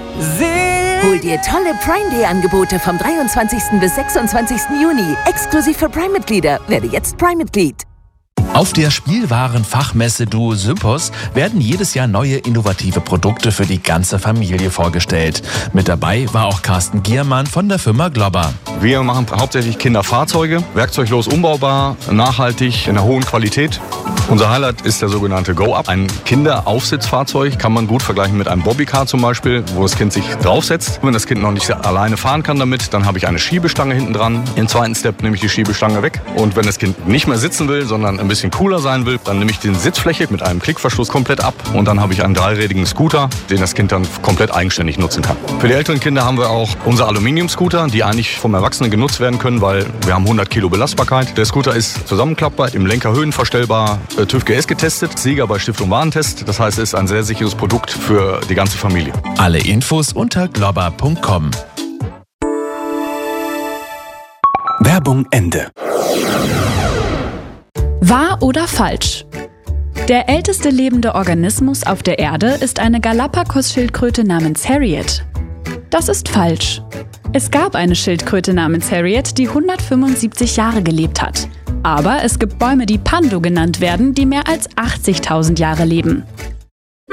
Hol dir tolle Prime Day Angebote vom 23. bis 26. Juni. Exklusiv für Prime-Mitglieder. Werde jetzt Prime-Mitglied. Auf der Spielwarenfachmesse Duo Sympos werden jedes Jahr neue innovative Produkte für die ganze Familie vorgestellt. Mit dabei war auch Carsten Giermann von der Firma Globber. Wir machen hauptsächlich Kinderfahrzeuge, werkzeuglos umbaubar, nachhaltig, in einer hohen Qualität. Unser Highlight ist der sogenannte Go-Up. Ein Kinderaufsitzfahrzeug kann man gut vergleichen mit einem Bobbycar zum Beispiel, wo das Kind sich draufsetzt. Wenn das Kind noch nicht alleine fahren kann damit, dann habe ich eine Schiebestange hinten dran. Im zweiten Step nehme ich die Schiebestange weg. Und wenn das Kind nicht mehr sitzen will, sondern ein bisschen cooler sein will, dann nehme ich die Sitzfläche mit einem Klickverschluss komplett ab. Und dann habe ich einen dreirädigen Scooter, den das Kind dann komplett eigenständig nutzen kann. Für die älteren Kinder haben wir auch unsere Aluminium-Scooter, die eigentlich vom Erwachsenen genutzt werden können, weil wir haben 100 Kilo Belastbarkeit. Der Scooter ist zusammenklappbar, im Lenker höhenverstellbar, TÜV GS getestet, Sieger bei Stiftung Warentest. Das heißt, es ist ein sehr sicheres Produkt für die ganze Familie. Alle Infos unter globber.com. Werbung Ende. Wahr oder falsch? Der älteste lebende Organismus auf der Erde ist eine Galapagos-Schildkröte namens Harriet. Das ist falsch. Es gab eine Schildkröte namens Harriet, die 175 Jahre gelebt hat. Aber es gibt Bäume, die Pando genannt werden, die mehr als 80.000 Jahre leben.